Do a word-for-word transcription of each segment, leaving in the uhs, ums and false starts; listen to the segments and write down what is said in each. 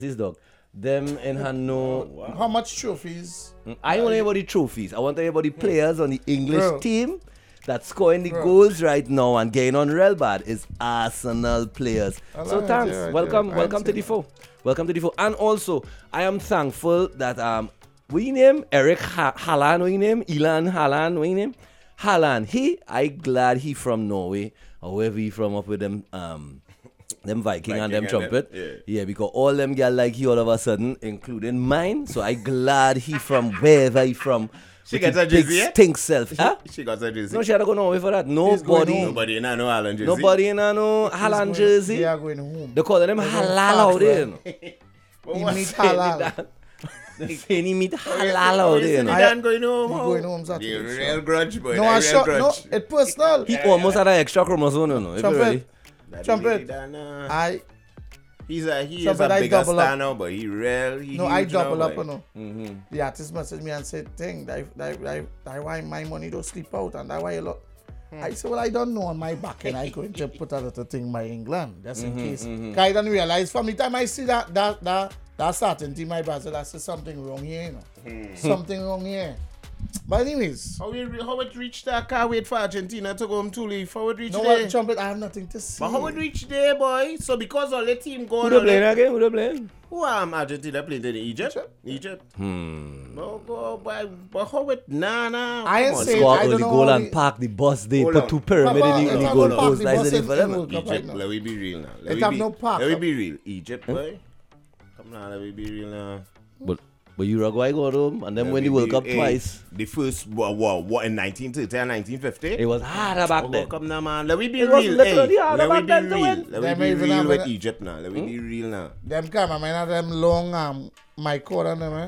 This dog. Them in her no. Wow. How much trophies? I don't want anybody trophies. I want everybody players on the English Bro. team that's scoring the Bro. goals right now and getting on real bad is Arsenal players. I So like it, thanks. yeah, Welcome, yeah. I welcome to see the that. four. Welcome to the four. And also, I am thankful that um we name Eric ha- Haaland, we name Elan Haaland, we name Haaland. He, I glad he from Norway or wherever he from up with them um. Them Viking, and them Viking and trumpet. them, yeah. Yeah, because all them girl like he all of a sudden, including mine. So I glad he from wherever he from. She with gets his a jersey big yet? stink self. Huh? She got her jersey. No, she had to go nowhere for that. going Nobody, home. Nobody in a no Island jersey. nobody in a no He's Haaland going- jersey. They are going home. They call them They're going halal fast, out there. right? You know. But He what's meet saying halal. that? They saying he meet Oh, halal out there. You know. Dan going home. He how? going home Saturday, The sure. real grudge, boy. No, the I real shot. No, grudge. it's personal. He almost had an extra chromosome, you know. if you Trumpet. really- That Trumpet. really Dan, uh, I He's a he is Trumpet, a I bigger double up. star now, but he real. He no, I huge now, double up. boy. You know. Mhm. The artist messaged me and said, "Thing, that that that that why my money don't sleep out, and that why a lot." I said, "Well, I don't know on my back, and I going to put a little thing by England just in case." 'Cause I don't realize from the time I see that that that that starting team, my brother, I said something wrong here, you know. Something wrong here. But anyways, How we how it reach there? I can't wait for Argentina to go home to leave. How it reach no there? what, Trumpet, I have nothing to say. But how it reach there, boy? So because all the team go Who on, they all playing the- again? Who they playing? who am Argentina playing in Egypt? Egypt. Egypt. Hmm. No go, but but how it? Nah, nah. I ain't come on. saying- Go out I don't early, know go how and the- park the bus. They Hold put on. two pyramid Papa, in it's the, in the not goal gonna park post. the That's bus it in- for them. in man. World Cup right Egypt, now. let we be real now. Let It we have be, no park Let we up. be real. Egypt, boy. Come on, let we be real now. But but Uruguay got home, and then Let when we the World be- Cup hey, twice, The first what what, what in nineteen thirty and nineteen fifty? it was harder back Oh, then. come now, man. Let we be It was real. literally Hey, harder let we back be then to real. win. Let we Them be even real have with a- Egypt now. Let we be real now. Them cameramen have them long um mic cord on them, eh?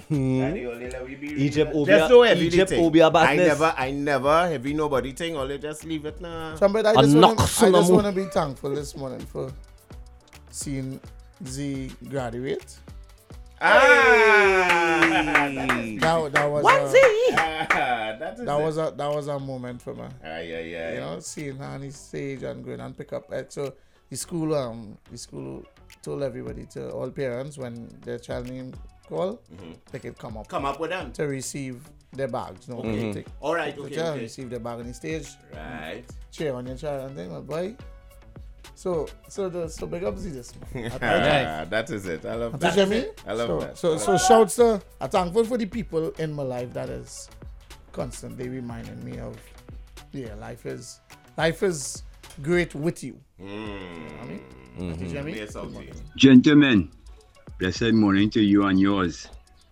Let we be real. Egypt, Just Obia- don't heavy Egypt, the thing. Obia I badness. never, I never heavy nobody thing. Only just leave it now. Trumpet, I A just want knock to I just Solomon. want to be thankful this morning for seeing Z graduate. Ah, that is That, that was One a, Z. ah, that is that it. was a that was a moment for me. Ah, yeah, yeah. You know, seeing her on the stage and going and pick up. eh, So the school um the school told everybody to all parents when their child name call, they could come up Come up with them. to receive their bags. No, Okay. okay. take All right. the Okay. child, Okay. receive their bag on the stage, Right. cheer on your child and thing, my boy. So so the so big up Z this man. Ah, that is it. I love You that. know me? I love so, that. So, I so love shouts to, I'm thankful for the people in my life that is constantly reminding me of, yeah, life is, life is great with you. Mm. You know what I mean? Did you hear me? Yes, I'll Good see. morning. Gentlemen, blessed morning to you and yours.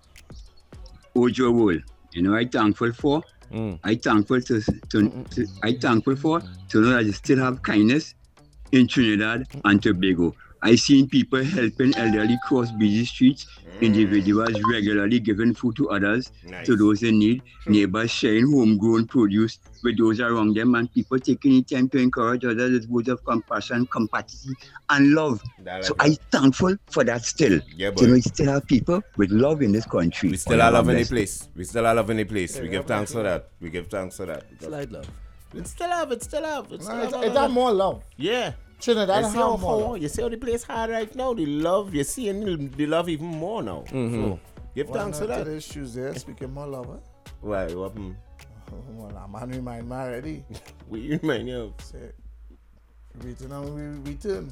Ojo Wool, you know I thankful for. Mm. I thankful to, to, to I thankful for to know that you still have kindness in Trinidad and Tobago. I seen people helping elderly cross busy streets, individuals regularly giving food to others, Nice. to those in need, neighbors sharing homegrown produce with those around them, and people taking the time to encourage others with words of compassion, compassion, and love. That So like I thankful for that still. Yeah, You know, boy. we still have people with love in this country. We still are All loving the blessed. place. We still are loving the place. Yeah, we we give have thanks that for that. We give thanks for that. Slide love. It's still have. It's still have. It's still No, have. it's, it's have more love. Yeah. Trinidad You have see, how, more how, love. you see how the place hard right now? The love, you're seeing the, the love even more now. So, give Why thanks not for that. today's Tuesday, speaking more love, eh? Why? What happened? Well, I'm man remind me already. We you remind you of? Say, return and we return.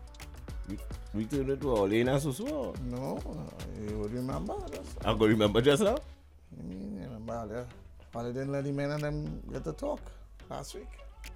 We turn it to all in as well. No, you would remember. That's, I'm going to remember just now. I mean, you remember all the, all they didn't let the men and them get to talk last week.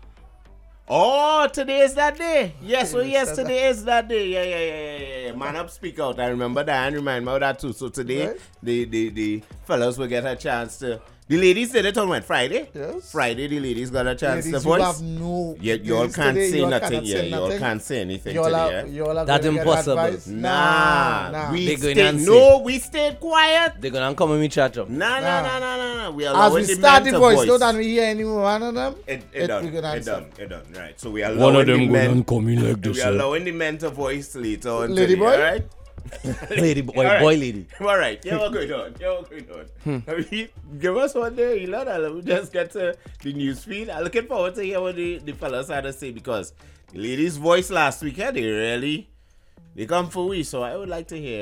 Oh, today is that day. Yes, so You yes, said today is that day. Yeah, yeah, yeah, yeah, yeah. Man up, speak out. I remember that and remind me of that too. So today, Right. the, the, the fellas will get a chance to. The ladies did it on when? Friday? Yes. Friday, the ladies got a chance Ladies, to you voice. have no. Yeah, you all ladies can't today, say you all nothing. cannot Yeah, say you all nothing. can't say anything You all today. are, yeah? you all are That gonna get impossible. advice. Nah, nah. we They going stayed. and No, we stayed quiet. They're gonna come and me chat up. Nah, nah, Nah. nah, nah, nah, nah. We As allowing we the start men the to voice, voice. don't and we hear any one of them. It, it, it- done. we can It answer. done. It done. Right. So we are One of allowing the them men. gonna come in like We this. are uh, allowing the men to voice later on. Lady today, boy? All right. Lady boy, All right. boy lady. All right. Yeah, what's going on? Yeah, what's going on? I mean, give us one day, Elon. I'll just get to the news feed. I'm looking forward to hear what the, the fellas had to say because the ladies' voice last week, yeah, they really, They come for we, so I would like to hear